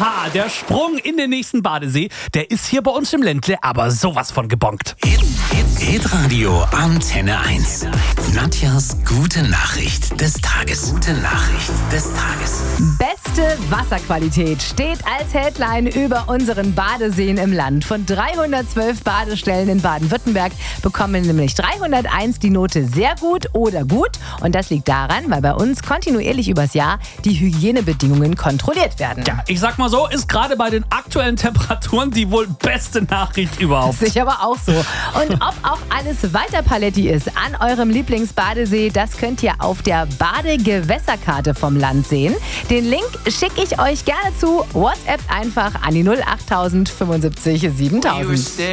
Haha, der Sprung in den nächsten Badesee, der ist hier bei uns im Ländle aber sowas von gebongt. Hitradio Antenne 1. Nadjas gute Nachricht des Tages. Beste Wasserqualität steht als Headline über unseren Badeseen im Land. Von 312 Badestellen in Baden-Württemberg bekommen nämlich 301 die Note sehr gut oder gut. Und das liegt daran, weil bei uns kontinuierlich übers Jahr die Hygienebedingungen kontrolliert werden. Ja, ich sag mal so, ist gerade bei den aktuellen Temperaturen die wohl beste Nachricht überhaupt. Sehe ich aber auch so. Und ob auch alles weiter Paletti ist an eurem Lieblingsbadesee, das könnt ihr auf der Badegewässerkarte vom Land sehen. Den Link schicke ich euch gerne zu. WhatsApp einfach an die 08000 75 7000.